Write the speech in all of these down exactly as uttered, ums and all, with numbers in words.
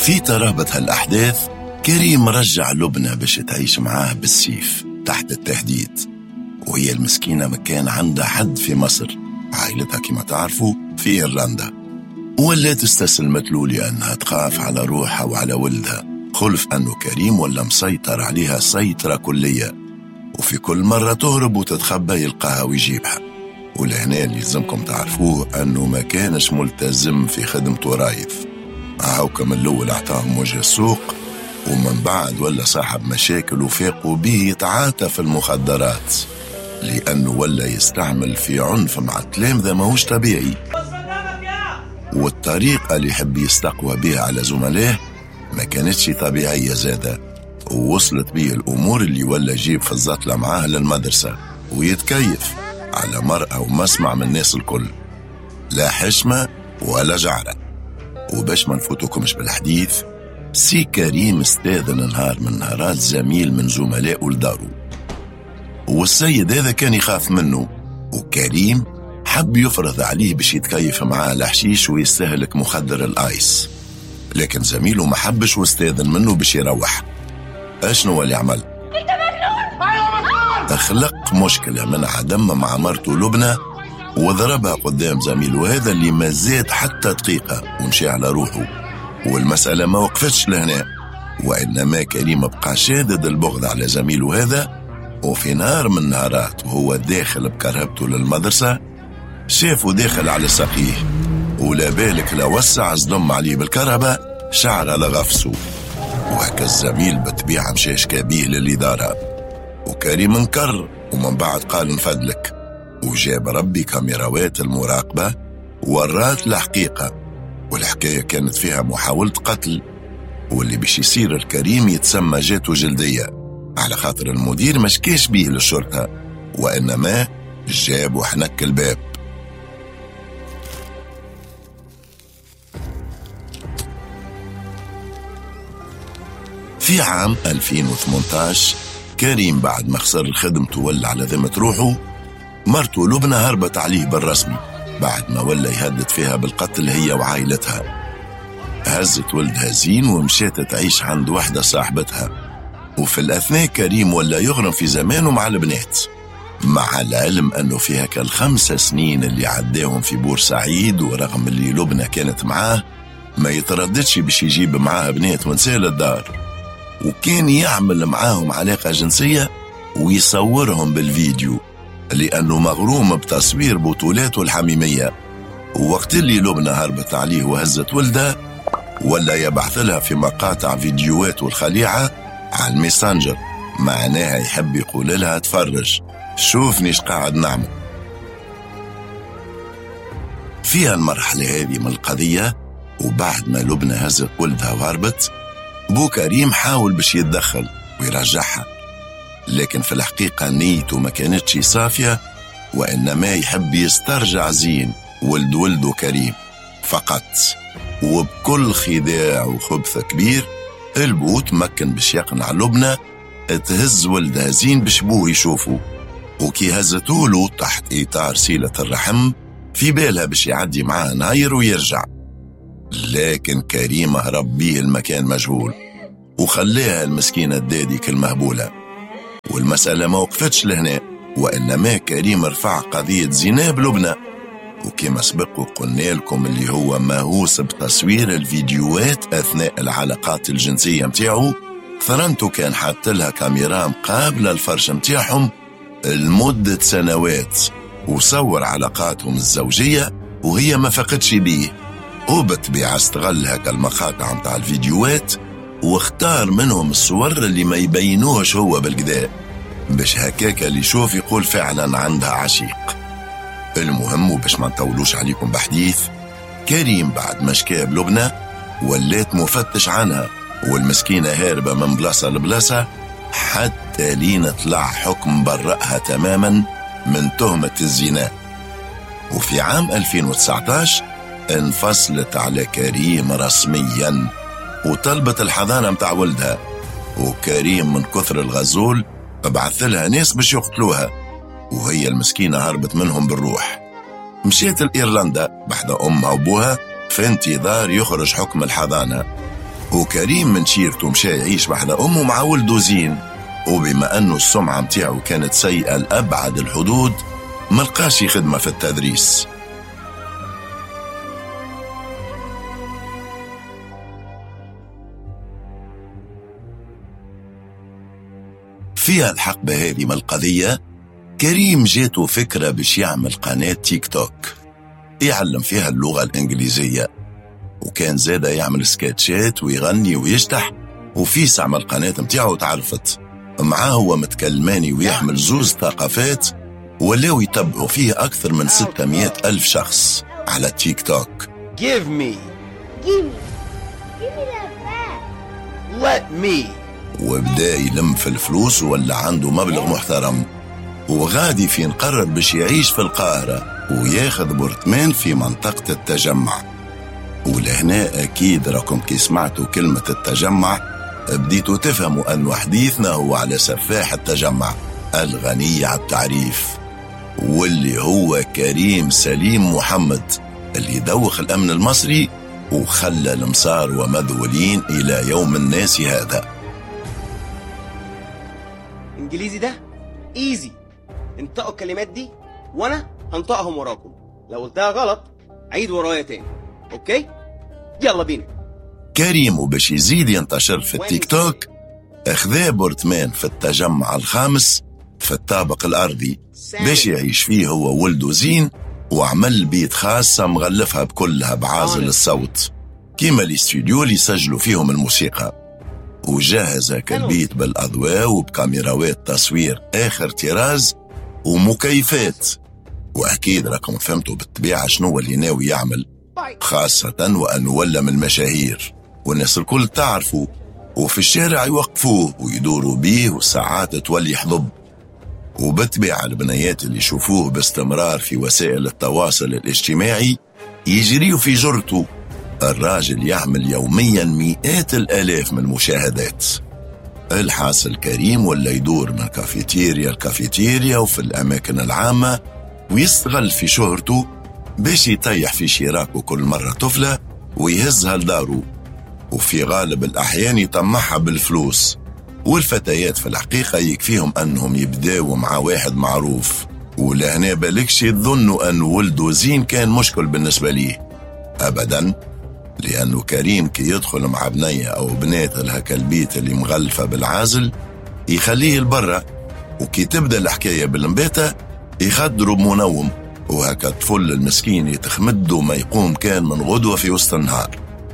في ترابط هالأحداث كريم رجع لبنى باش تعيش معاه بالسيف تحت التهديد، وهي المسكينة ما كان عندها حد في مصر، عائلتها كما تعرفوا في إيرلندا، ولا تستسلمت له لأنها تخاف على روحها وعلى ولدها، خلف أنه كريم ولا مسيطر عليها سيطرة كلية، وفي كل مرة تهرب وتتخبى يلقاها ويجيبها. ولهنا اللي لازمكم تعرفوه أنه ما كانش ملتزم في خدمته رايث، هاوكم الأول أعطاهم وجه السوق، ومن بعد ولا صاحب مشاكل وفاقوا به يتعاطى في المخدرات، لأنه ولا يستعمل في عنف مع التلامذة ماهوش طبيعي، والطريقة اللي يحب يستقوى بها على زملائه ما كانتش طبيعية زادة، ووصلت به الأمور اللي ولا يجيب في الزطلة معاه للمدرسة ويتكيف على مرأة ومسمع من الناس الكل، لا حشمة ولا جعرة. وباش ما نفوتوكمش بالحديث، سي كريم استاذن نهار من نهارات زميل من زملائه لدارو، والسيد هذا كان يخاف منه، وكريم حب يفرض عليه باش يتكيف معاه الحشيش ويستهلك مخدر الآيس، لكن زميله ما حبش واستاذن منه باش يروح. اشنو اللي عمل؟ اخلق مشكلة من عدم مع مرته لبنى وضربها قدام زميله هذا اللي ما زاد حتى دقيقة ومشي على روحه. والمسألة ما وقفتش لهنا، وإنما كريم بقى شادد البغض على زميله هذا، وفي نهار من نهارات وهو داخل بكرهبته للمدرسة شافه داخل على ساقيه، ولا بالك لا وسع صدم عليه بالكرهبة شعر على غفصه، وهكا الزميل بتبيع مشاش كابيه للإدارة، وكريم انكر ومن بعد قال نفدلك، وجاب ربي كاميراوات المراقبة ورات الحقيقة، والحكاية كانت فيها محاولة قتل، واللي باش يصير الكريم يتسمى جاته جلدية على خاطر المدير مشكيش بيه للشرطة، وإنما جاب وحنك الباب. في عام ألفين وثمانية عشر كريم بعد ما خسر خدمته ولا على ذمة روحه، مرته لبنى هربت عليه بالرسمي بعد ما ولا يهدد فيها بالقتل هي وعائلتها. هزت ولدها زين ومشيت تعيش عند واحدة صاحبتها، وفي الأثناء كريم ولا يغرم في زمانه مع البنات، مع العلم أنه فيها كالخمس سنين اللي عداهم في بورسعيد، ورغم اللي لبنى كانت معاه ما يترددش باش يجيب معاه بنات ونساء للدار، وكان يعمل معاهم علاقة جنسية ويصورهم بالفيديو لأنه مغروم بتصوير بطولاته الحميمية. ووقت اللي لبنى هربت عليه وهزت ولدها ولا يبعث لها في مقاطع فيديوهات الخليعة على الميسنجر، معناها يحب يقول لها تفرج شوفني ايش قاعد نعمل. فيها المرحلة هذه من القضية، وبعد ما لبنى هزت ولدها وهربت، بو كريم حاول باش يتدخل ويرجعها، لكن في الحقيقة نيته ما كانتش صافية، وإنما يحب يسترجع زين ولد ولده كريم فقط. وبكل خداع وخبث كبير البو تمكن باش يقنع لبنى تهز ولدها زين باش بوه يشوفه، وكي هزتوله تحت إطار سيلة الرحم في بالها باش يعدي معاه ناير ويرجع، لكن كريم هرب بيه المكان مجهول وخليها المسكينة الداديك المهبولة. والمسألة ما وقفتش لهنا، وإنما كريم رفع قضية زنا بلبنى، وكما سبق وقلنا لكم اللي هو مهووس بتصوير الفيديوهات أثناء العلاقات الجنسية متاعه، ثرنته كان حاط لها كاميرا مقابلة الفرش متاعهم لمدة سنوات، وصور علاقاتهم الزوجية وهي ما فقدش بيه، وبالطبيعة استغل هكا المقاطع متاع الفيديوهات واختار منهم الصور اللي ما يبينوهش هو بالكدا، باش هكاك اللي يشوف يقول فعلا عندها عشيق. المهم وباش ما نطولوش عليكم بحديث، كريم بعد ما شكى بلبنى ولات مفتش عنها، والمسكينة هاربة من بلاصة لبلاصة حتى لين طلع حكم برأها تماما من تهمة الزنا. وفي عام ألفين وتسعة عشر انفصلت على كريم رسميا وطلبت الحضانة متاع ولدها، وكريم من كثر الغزول بعث لها ناس باش يقتلوها، وهي المسكينة هربت منهم بالروح، مشيت لإيرلندا بحد أمها وبوها في انتظار يخرج حكم الحضانة. وكريم من شيرته مشى يعيش بحد أمه مع ولده زين، وبما أنه السمعة متاعه كانت سيئة لأبعد الحدود ملقاش خدمة في التدريس. فيها الحقبة هذه من القضية كريم جاته فكرة باش يعمل قناة تيك توك يعلم فيها اللغة الإنجليزية، وكان زادة يعمل سكيتشات ويغني ويشتح، وفي سعمل القناة متاعه تعرفت معاه هو متكلماني ويحمل زوز ثقافات، ولاو يتبعوا فيه أكثر من ستمائة ألف شخص على تيك توك. Give me Give me Give me that back. Let me وبدأ يلم في الفلوس ولا عنده مبلغ محترم، وغادي في نقرر باش يعيش في القاهرة وياخذ بورتمان في منطقة التجمع. ولهنا أكيد راكم كي سمعتوا كلمة التجمع بديتوا تفهموا أن حديثنا هو على سفاح التجمع الغني على التعريف، واللي هو كريم سليم محمد اللي دوخ الأمن المصري وخلى المصار ومذولين إلى يوم الناس هذا. انجليزي ده ايزي، انطقوا الكلمات دي وانا هنطقهم وراكم، لو قلتها غلط عيد ورايا تاني، اوكي؟ يلا بينا. كريم وباش يزيد ينتشر في التيك توك اخذاه بورتمان في التجمع الخامس في الطابق الارضي باش يعيش فيه هو ولده زين، وعمل بيت خاصة مغلفها بكلها بعازل الصوت كيما الاستوديو اللي يسجلوا فيهم الموسيقى، وجهز البيت بالأضواء وبكاميراوات تصوير آخر طراز ومكيفات. وأكيد راكم فهمتوا بالطبيعة شنو اللي ناوي يعمل، خاصة وأنه ولا من المشاهير والناس الكل تعرفوا، وفي الشارع يوقفوه ويدوروا بيه وساعات تولي حضب. وبالطبيعة البنيات اللي يشوفوه باستمرار في وسائل التواصل الاجتماعي يجريوا في جرته. الراجل يعمل يوميا مئات الآلاف من المشاهدات. الحاصل كريم ولا يدور من كافيتيريا لكافيتيريا وفي الأماكن العامة، ويستغل في شهرته باش يطيح في شراكه كل مرة طفلة ويهزها لداره، وفي غالب الأحيان يطمعها بالفلوس. والفتيات في الحقيقة يكفيهم أنهم يبداوا مع واحد معروف، ولهنا بالكش يظنوا أن ولده زين كان مشكل بالنسبة ليه أبداً، لأنه كريم كي يدخل مع بنية أو بنات الهكا البيت اللي مغلفة بالعازل يخليه البرة، وكي تبدأ الحكاية بالمباتة يخدروا بمنوم، وهكا الطفل المسكين يتخمد وما يقوم كان من غدوة في وسط النهار.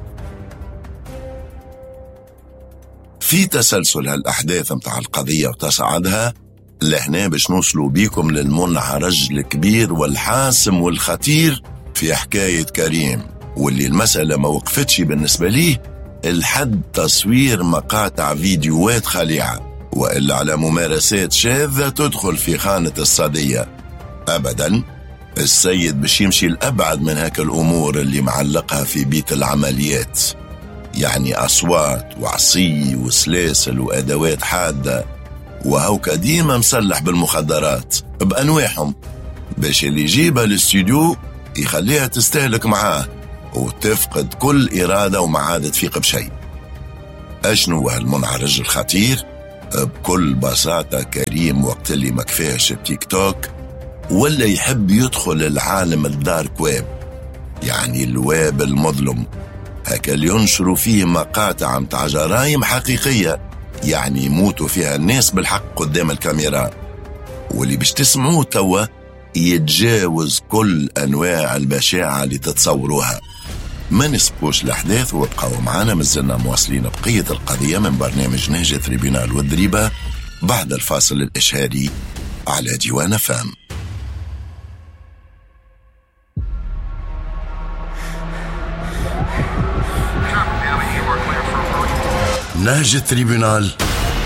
في تسلسل هالأحداث متاع القضية وتصعدها لهنا باش نوصلوا بيكم للمنعرج الكبير والحاسم والخطير في حكاية كريم، واللي المسألة ما وقفتش بالنسبة ليه الحد تصوير مقاطع فيديوهات خليعة، وإلا على ممارسات شاذة تدخل في خانة الصدية أبدا. السيد باش يمشي الأبعد من هاك الأمور اللي معلقها في بيت العمليات، يعني أصوات وعصي وسلاسل وأدوات حادة، وهوكا ديما مسلح بالمخدرات بأنواعهم باش اللي يجيبها للاستوديو يخليها تستهلك معاه وتفقد كل إرادة وما عاد تفيق بشيء. أشنو هالمنعرج الخطير؟ بكل بساطة كريم وقت اللي ما كفاش التيك توك ولا يحب يدخل العالم الدارك ويب، يعني الويب المظلم، هكا اللي ينشروا فيه مقاطع متاع جرائم حقيقية، يعني يموتوا فيها الناس بالحق قدام الكاميرا، واللي باش تسمعوه توا يتجاوز كل أنواع البشاعة اللي تتصوروها. ما نسبوش الأحداث وابقوا معنا، مازلنا مواصلين بقية القضية من برنامج نهج تريبيونال والدريبة بعد الفاصل الإشهاري على ديوان فام. نهج تريبيونال